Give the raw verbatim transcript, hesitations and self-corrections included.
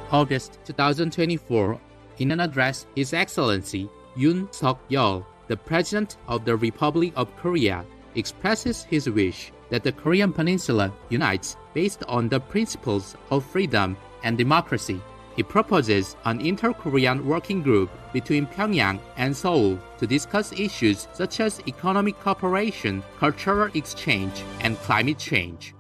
August two thousand twenty-four, in an address, His Excellency Yoon Suk-yeol, the President of the Republic of Korea, expresses his wish that the Korean Peninsula unites based on the principles of freedom and democracy. He proposes an inter-Korean working group between Pyongyang and Seoul to discuss issues such as economic cooperation, cultural exchange, and climate change.